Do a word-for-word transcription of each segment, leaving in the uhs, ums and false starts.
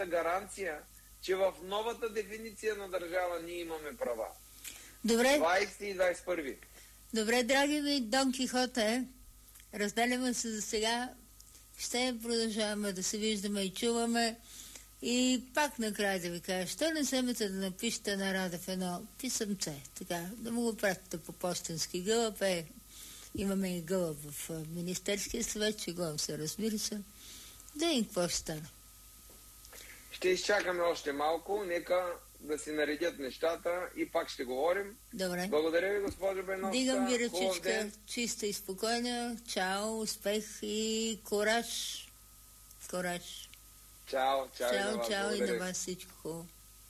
гаранция, че в новата дефиниция на държава ние имаме права. Добре. двайсети и двайсет и първи. Добре, драги ми Дон Кихоте, разделяме се за сега. Ще продължаваме да се виждаме и чуваме. И пак накрая да ви кажа, що не вземете да напишете на Радев едно писъмце, така, да му го пратите по почтенски гълъб. Е, имаме и гълъб в Министерския съвет, че гълъб се разбира се. Да им какво ще стане. Ще изчакаме още малко, нека да си наредят нещата и пак ще говорим. Добре. Благодаря ви, госпожо Беновска. Дигам ви ръчичка, чиста и спокойна. Чао, успех и кораж. Кораж. Чао, чао, чао, и на вас. чао и Благодаря. на вас всичко хубаво.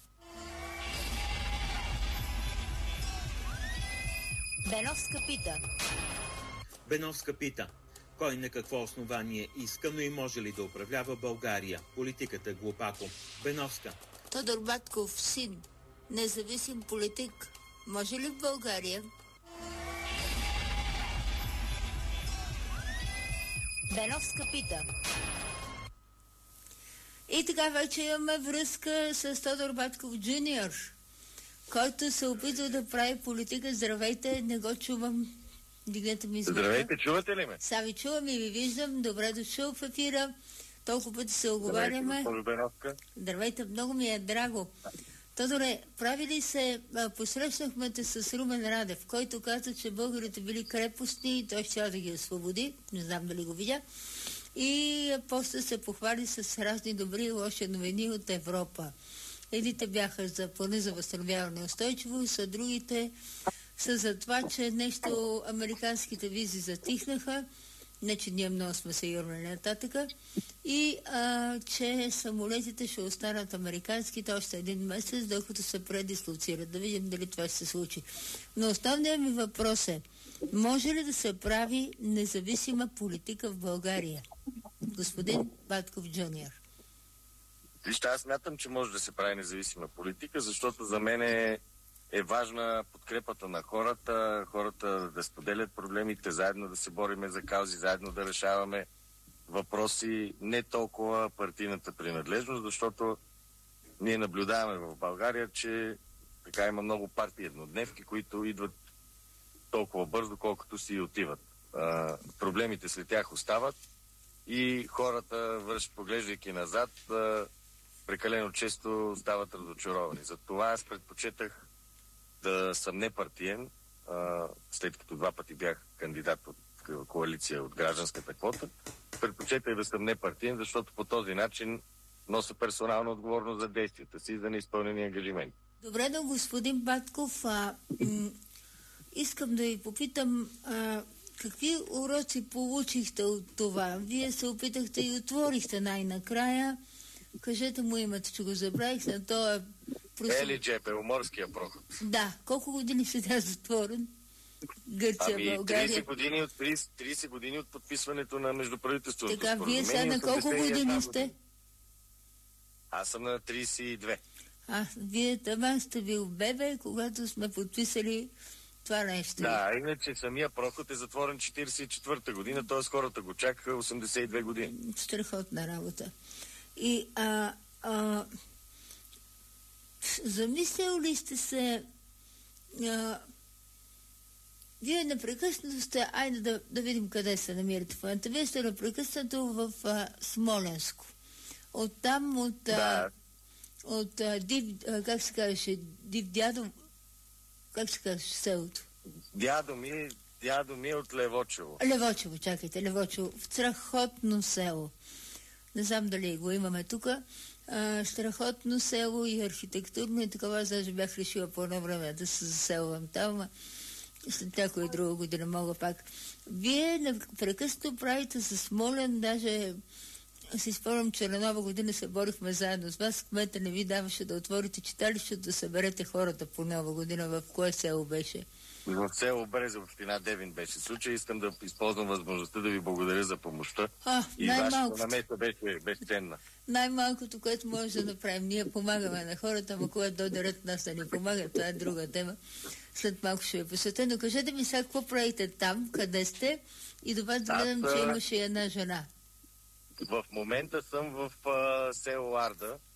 Беновска пита. Беновска пита. Кой на какво основание иска, но и може ли да управлява България? Политиката глупако. Беновска. Тодор Батков, син, независим политик, може ли в България? Беновска пита. И така вече имаме връзка с Тодор Батков Джуниор, който се опитва да прави политика. Здравейте, не го чувам. Дигнете ми звука. Здравейте, чувате ли ме? Сега ви чувам и ви виждам. Добре дошъл в ефира. Толкова пъти се оговаряме. Здравейте, Здравейте, много ми е драго. Тодоре, прави ли се, а, посрещнахме те с Румен Радев, който каза, че българите били крепостни и той ще да ги освободи. Не знам дали го видя. И после се похвали с разни добри и лоши новини от Европа. Едните бяха за плана за възстановяване устойчивост, а другите са за това, че нещо американските визи затихнаха, не че ние много сме се юрнали нататъка, и а, че самолетите ще останат американските още един месец, докато се предислоцират. Да видим дали това ще се случи. Но основният ми въпрос е, може ли да се прави независима политика в България? Господин Батков Джуниор. Вижте, аз смятам, че може да се прави независима политика, защото за мен е, е важна подкрепата на хората, хората да споделят проблемите, заедно да се бориме за каузи, заедно да решаваме въпроси, не толкова партийната принадлежност, защото ние наблюдаваме в България, че така има много партии еднодневки, които идват толкова бързо, колкото си и отиват. А, проблемите след тях остават и хората, върш, поглеждайки назад, а, прекалено често стават разочаровани. Затова аз предпочетах да съм непартиен, а, след като два пъти бях кандидат от коалиция от гражданската квота. Предпочетах да съм непартиен, защото по този начин нося персонална отговорност за действията си и за неизпълнени ангажименти. Добре, да, господин Батков, а, м- искам да ви попитам, а, какви уроци получихте от това? Вие се опитахте и отворихте най-накрая. Кажете му името, че го забравих, на този... Просъ... Ели Джепе, уморския проход. Да. Колко години седя затворен? Гърция, ами, България. трийсет години, от, трийсет, трийсет години от подписването на междуправителственото така, споразумение. вие сега на колко години сте? Аз съм на трийсет и две. А, вие там сте бил бебе, когато сме подписали това нещо. Да, иначе самия проход е затворен четирийсет и четвърта година, т.е. хората го чакаха осемдесет и две години. Страхотна работа. И а, а, замислял ли сте се, а, вие непрекъснато сте, айде да, да видим къде се намирате в момента. Вие сте непрекъснато в а, Смолянско. Оттам от, а, да. от а, див, а, как се казваше, див дядо, как се казваше селото? Дядо ми, дядо ми е от Левочево. Левочево, чакайте, Левочево. В страхотно село. Не знам дали го имаме тук. Страхотно село и архитектурно и такова. Аз даже бях решила по едно време да се заселвам там. След някоя друга година мога пак. Вие непрекъснато правите с Смолян, даже си спомням, че на Нова година се борихме заедно с вас. Кмета не ви даваше да отворите читалището, да съберете хората по Нова година. В кое село беше? В село Брезе, в община Девин беше случай. Искам да използвам възможността да ви благодаря за помощта. А, и вашата намеса беше безценна. Най-малкото, което може да направим. Ние помагаме на хората, но когато дойдат нас да ни помагат, това е друга тема. След малко ще ви посветя. Но кажете ми сега, какво правите там, къде сте? И до вас да гледам, че имаше една жена. В момента съм в а, село Арда.